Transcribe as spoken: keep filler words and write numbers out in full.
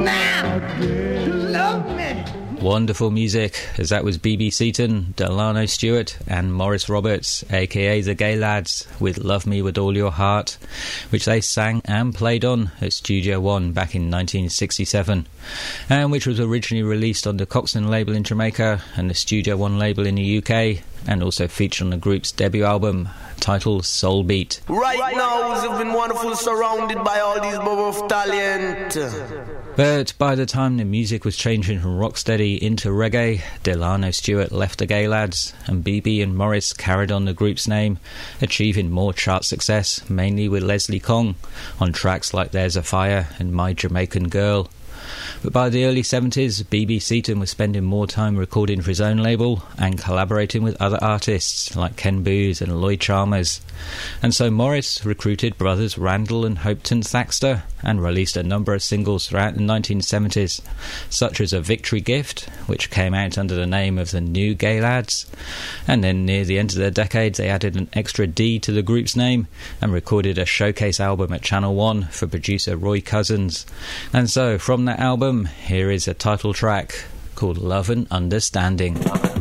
Now, love me. Wonderful music, as that was B B Seaton, Delano Stewart and Morris Roberts, aka the Gay Lads, with Love Me With All Your Heart, which they sang and played on at Studio One back in nineteen sixty-seven, and which was originally released on the Coxsone label in Jamaica and the Studio One label in the U K, and also featured on the group's debut album titled Soul Beat. Right, right now we've been wonderful, surrounded by all these bubble of talent. But by the time the music was changing from rocksteady into reggae, Delano Stewart left the Gay Lads, and B B and Morris carried on the group's name, achieving more chart success, mainly with Leslie Kong, on tracks like There's a Fire and My Jamaican Girl. But by the early seventies, B B Seaton was spending more time recording for his own label and collaborating with other artists like Ken Boothe and Lloyd Chalmers. And so Morris recruited brothers Randall and Hopetoun Thaxter and released a number of singles throughout the nineteen seventies, such as A Victory Gift, which came out under the name of the New Gay Lads. And then near the end of the decade, they added an extra D to the group's name and recorded a showcase album at Channel One for producer Roy Cousins. And so from that album, here is a title track called Love and Understanding.